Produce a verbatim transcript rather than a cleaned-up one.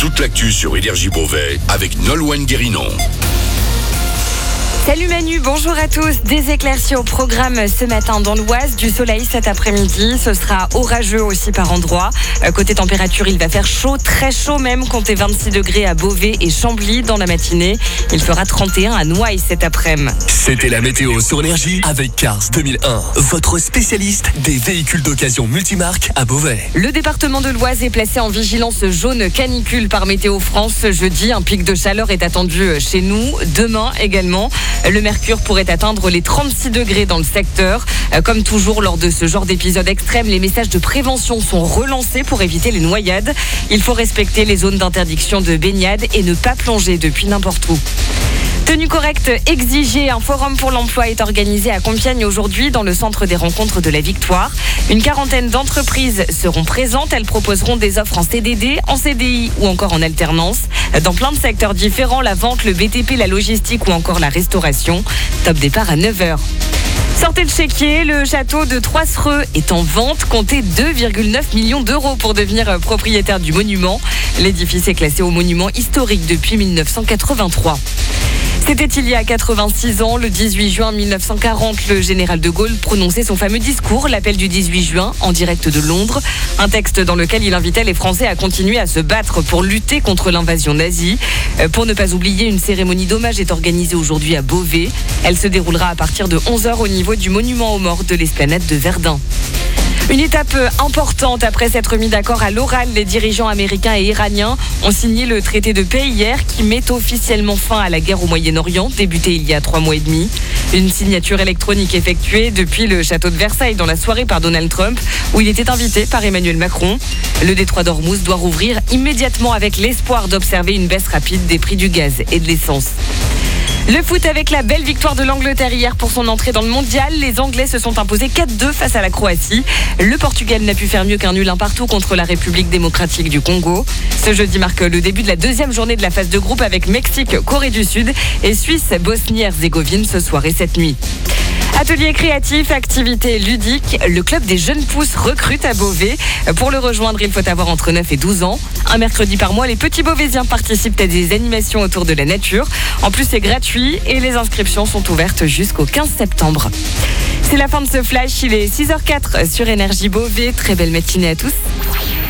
Toute l'actu sur Énergie Beauvais avec Nolwenn Guérinon. Salut Manu, bonjour à tous. Des éclaircies au programme ce matin dans l'Oise, du soleil cet après-midi. Ce sera orageux aussi par endroits. Côté température, il va faire chaud, très chaud même. Comptez vingt-six degrés à Beauvais et Chambly dans la matinée. Il fera trente et un à Noailles cet après-midi. C'était la météo sur Énergie avec Cars deux mille un, votre spécialiste des véhicules d'occasion multimarques à Beauvais. Le département de l'Oise est placé en vigilance jaune canicule par Météo France ce jeudi. Un pic de chaleur est attendu chez nous. Demain également. Le mercure pourrait atteindre les trente-six degrés dans le secteur. Comme toujours lors de ce genre d'épisode extrême, les messages de prévention sont relancés pour éviter les noyades. Il faut respecter les zones d'interdiction de baignade et ne pas plonger depuis n'importe où. Tenue correcte exigée, un forum pour l'emploi est organisé à Compiègne aujourd'hui dans le centre des rencontres de la Victoire. Une quarantaine d'entreprises seront présentes. Elles proposeront des offres en C D D, en C D I ou encore en alternance. Dans plein de secteurs différents, la vente, le B T P, la logistique ou encore la restauration. Top départ à neuf heures. Sortez le chéquier, le château de Troissereux est en vente. Comptez deux virgule neuf millions d'euros pour devenir propriétaire du monument. L'édifice est classé au monument historique depuis mille neuf cent quatre-vingt-trois. C'était il y a quatre-vingt-six ans, le dix-huit juin mille neuf cent quarante, le général de Gaulle prononçait son fameux discours, l'appel du dix-huit juin, en direct de Londres. Un texte dans lequel il invitait les Français à continuer à se battre pour lutter contre l'invasion nazie. Pour ne pas oublier, une cérémonie d'hommage est organisée aujourd'hui à Beauvais. Elle se déroulera à partir de onze heures au niveau du monument aux morts de l'esplanade de Verdun. Une étape importante après s'être mis d'accord à l'oral, les dirigeants américains et iraniens ont signé le traité de paix hier qui met officiellement fin à la guerre au Moyen-Orient, débutée il y a trois mois et demi. Une signature électronique effectuée depuis le château de Versailles dans la soirée par Donald Trump, où il était invité par Emmanuel Macron. Le détroit d'Ormuz doit rouvrir immédiatement avec l'espoir d'observer une baisse rapide des prix du gaz et de l'essence. Le foot avec la belle victoire de l'Angleterre hier pour son entrée dans le mondial. Les Anglais se sont imposés quatre deux face à la Croatie. Le Portugal n'a pu faire mieux qu'un nul un partout contre la République démocratique du Congo. Ce jeudi marque le début de la deuxième journée de la phase de groupe avec Mexique, Corée du Sud et Suisse, Bosnie-Herzégovine ce soir et cette nuit. Atelier créatif, activités ludiques, le club des jeunes pousses recrute à Beauvais. Pour le rejoindre, il faut avoir entre neuf et douze ans. Un mercredi par mois, les petits Beauvaisiens participent à des animations autour de la nature. En plus, c'est gratuit et les inscriptions sont ouvertes jusqu'au quinze septembre. C'est la fin de ce flash, il est six heures zéro quatre sur Énergie Beauvais. Très belle matinée à tous.